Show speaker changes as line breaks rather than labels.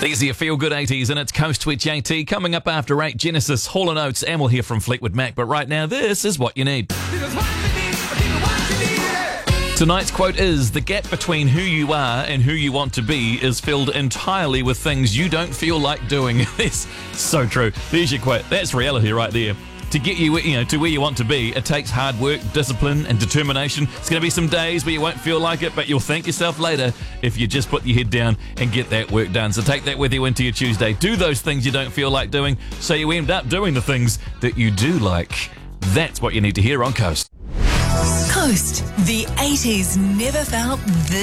These are your feel-good 80s, and it's Coast Twitch AT. Coming up after 8, Genesis, Hall & Oates, and we'll hear from Fleetwood Mac. But right now, this is what you need. Tonight's quote is, the gap between who you are and who you want to be is filled entirely with things you don't feel like doing. It's so true. There's your quote. That's reality right there. To get you, to where you want to be, it takes hard work, discipline, and determination. It's going to be some days where you won't feel like it, but you'll thank yourself later if you just put your head down and get that work done. So take that with you into your Tuesday. Do those things you don't feel like doing, so you end up doing the things that you do like. That's what you need to hear on Coast.
Coast, the 80s never felt this